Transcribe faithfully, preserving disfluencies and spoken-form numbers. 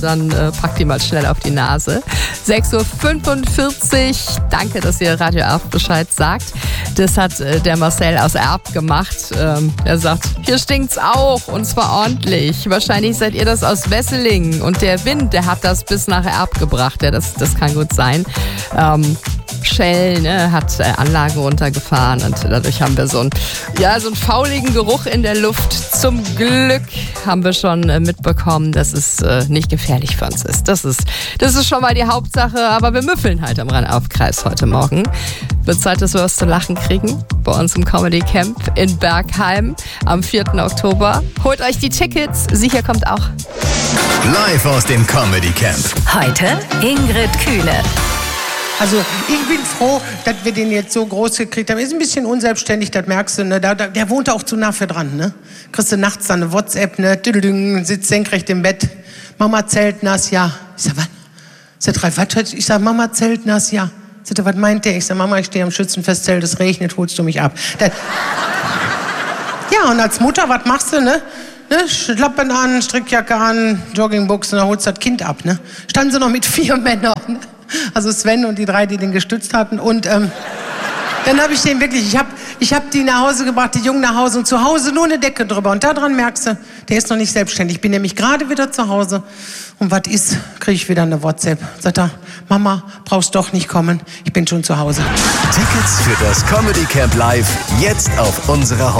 Dann äh, packt die mal schnell auf die Nase. sechs Uhr fünfundvierzig. Danke, dass ihr Radio Erb Bescheid sagt. Das hat äh, der Marcel aus Erb gemacht. Ähm, er sagt, hier stinkt's auch und zwar ordentlich. Wahrscheinlich seid ihr das aus Wesseling und der Wind, der hat das bis nach Erb gebracht. Ja, das, das kann gut sein. Ähm, Shell ne, hat äh, Anlage runtergefahren und dadurch haben wir so einen, ja, so einen fauligen Geruch in der Luft. Zum Glück haben wir schon äh, mitbekommen, dass es äh, nicht gefährlich für uns ist. Das ist. Das ist schon mal die Hauptsache, aber wir müffeln halt am Rhein-Erb-Kreis heute Morgen. Wird Zeit, dass wir was zu lachen kriegen bei uns im Comedy Camp in Bergheim am vierten Oktober. Holt euch die Tickets, sicher kommt auch. Live aus dem Comedy Camp. Heute Ingrid Kühne. Also ich bin froh, dass wir den jetzt so groß gekriegt haben. Ist ein bisschen unselbstständig, das merkst du. Ne? Da, da, der wohnt auch zu nah für dran. Ne? Kriegst du nachts dann eine WhatsApp, ne? Tüdelüng, sitzt senkrecht im Bett. Mama zeltnass, ja. Ich sag, was? Sagt Ralf, was? Ich sag, Mama zeltnass, ja. Sagt er, was meint der? Ich sag, Mama, ich stehe am Schützenfestzelt, es regnet, holst du mich ab. Das ja, und als Mutter, was machst du, ne? Ne? Schlappen an, Strickjacke an, Joggingbuchsen, dann holst du das Kind ab, ne? Standen sie noch mit vier Männern, ne? Also Sven und die drei, die den gestützt hatten. Und ähm, dann habe ich den wirklich, ich habe ich hab die nach Hause gebracht, die Jungen nach Hause und zu Hause nur eine Decke drüber. Und daran merkst du, der ist noch nicht selbstständig. Ich bin nämlich gerade wieder zu Hause. Und was ist, kriege ich wieder eine WhatsApp. Sagt er, Mama, brauchst doch nicht kommen, ich bin schon zu Hause. Tickets für das Comedy Camp Live jetzt auf unserer Homepage.